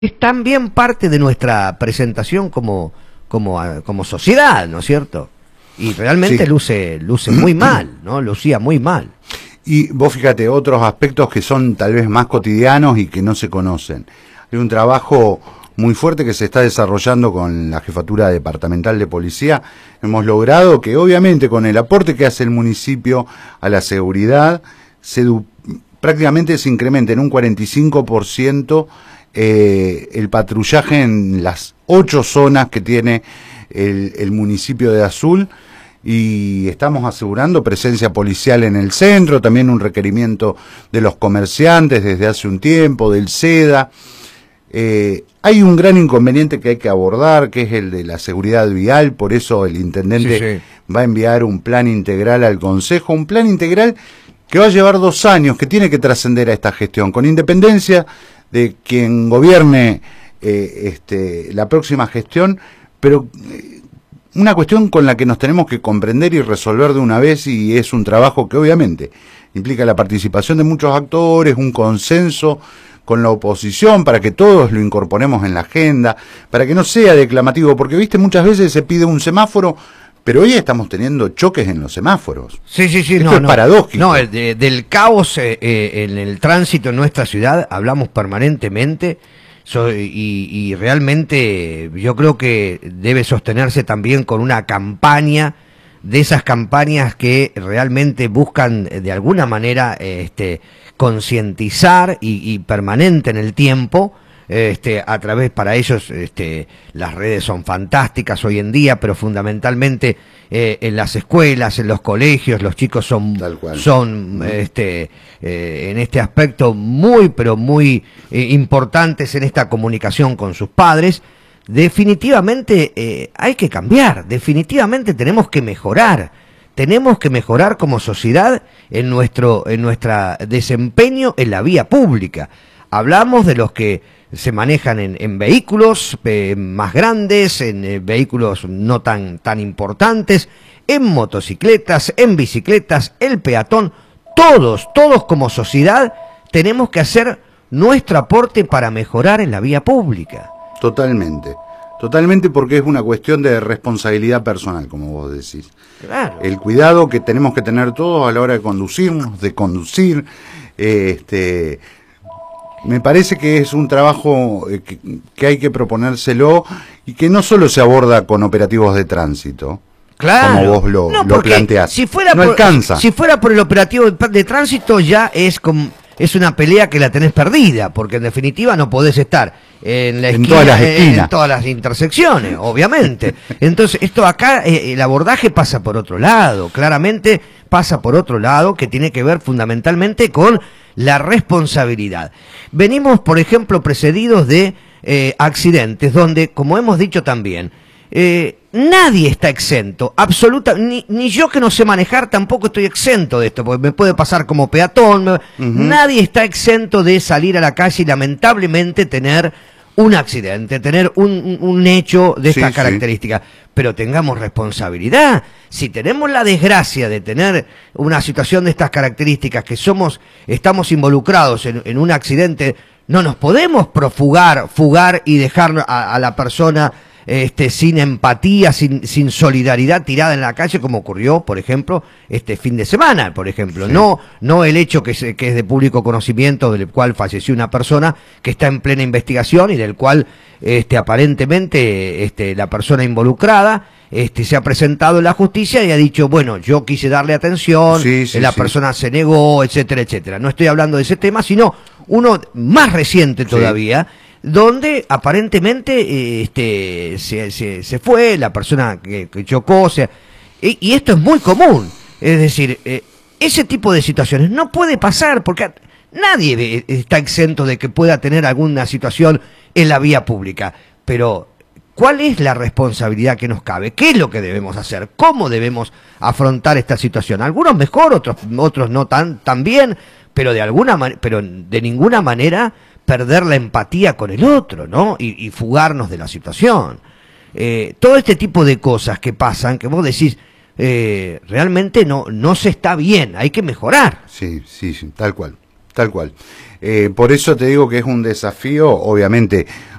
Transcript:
es también parte de nuestra presentación como sociedad, ¿no es cierto? Y realmente Sí. luce muy mal, ¿no? Lucía muy mal. Y vos fíjate, otros aspectos que son tal vez más cotidianos y que no se conocen. Hay un trabajo muy fuerte que se está desarrollando con la Jefatura Departamental de Policía. Hemos logrado que, obviamente, con el aporte que hace el municipio a la seguridad, prácticamente se incrementa en un 45% el patrullaje en las 8 zonas que tiene el municipio de Azul. Y estamos asegurando presencia policial en el centro, también un requerimiento de los comerciantes desde hace un tiempo, del SEDA. Hay un gran inconveniente que hay que abordar, que es el de la seguridad vial, por eso el intendente va a enviar un plan integral al Consejo, un plan integral que va a llevar 2 años, que tiene que trascender a esta gestión, con independencia de quien gobierne la próxima gestión, pero una cuestión con la que nos tenemos que comprender y resolver de una vez, y es un trabajo que obviamente implica la participación de muchos actores, un consenso con la oposición para que todos lo incorporemos en la agenda, para que no sea declamativo, porque viste, muchas veces se pide un semáforo, pero hoy estamos teniendo choques en los semáforos. Sí, Esto es paradójico. No, del caos en el tránsito en nuestra ciudad hablamos permanentemente. Y realmente yo creo que debe sostenerse también con una campaña, de esas campañas que realmente buscan de alguna manera concientizar y permanente en el tiempo. A través, para ellos, las redes son fantásticas hoy en día, pero fundamentalmente en las escuelas, en los colegios, los chicos son en este aspecto muy, pero muy importantes en esta comunicación con sus padres. Definitivamente hay que cambiar, definitivamente tenemos que mejorar como sociedad en nuestro desempeño en la vía pública. Hablamos de los que se manejan en vehículos más grandes, en vehículos no tan importantes, en motocicletas, en bicicletas, el peatón. Todos como sociedad tenemos que hacer nuestro aporte para mejorar en la vía pública. Totalmente, porque es una cuestión de responsabilidad personal, como vos decís. Claro. El cuidado que tenemos que tener todos a la hora de conducirnos, de conducir. Me parece que es un trabajo que hay que proponérselo y que no solo se aborda con operativos de tránsito. Claro. Como vos lo planteás. Alcanza. Si fuera por el operativo de tránsito ya es una pelea que la tenés perdida, porque en definitiva no podés estar en la esquina, todas las esquinas, en todas las intersecciones, obviamente. Entonces, esto acá, el abordaje pasa por otro lado, claramente pasa por otro lado, que tiene que ver fundamentalmente con la responsabilidad. Venimos, por ejemplo, precedidos de accidentes, donde, como hemos dicho también, nadie está exento, ni yo que no sé manejar tampoco estoy exento de esto, porque me puede pasar como peatón. Nadie está exento de salir a la calle y lamentablemente tener un accidente, tener un hecho de esta característica. Pero tengamos responsabilidad. Si tenemos la desgracia de tener una situación de estas características, que estamos involucrados en un accidente, no nos podemos fugar y dejar a la persona sin empatía, sin solidaridad, tirada en la calle, como ocurrió, por ejemplo, este fin de semana, por ejemplo. Sí. No el hecho que es de público conocimiento, del cual falleció una persona que está en plena investigación y del cual aparentemente la persona involucrada se ha presentado en la justicia y ha dicho, bueno, yo quise darle atención, la persona se negó, etcétera, etcétera. No estoy hablando de ese tema, sino uno más reciente todavía, donde aparentemente se fue la persona que chocó, y esto es muy común. Es decir, ese tipo de situaciones no puede pasar, porque nadie está exento de que pueda tener alguna situación en la vía pública. Pero ¿cuál es la responsabilidad que nos cabe? ¿Qué es lo que debemos hacer? ¿Cómo debemos afrontar esta situación? Algunos mejor, otros no tan bien, pero de ninguna manera perder la empatía con el otro, ¿no? Y fugarnos de la situación. Todo este tipo de cosas que pasan, que vos decís, realmente no se está bien, hay que mejorar. Sí, tal cual. Tal cual. Por eso te digo que es un desafío, obviamente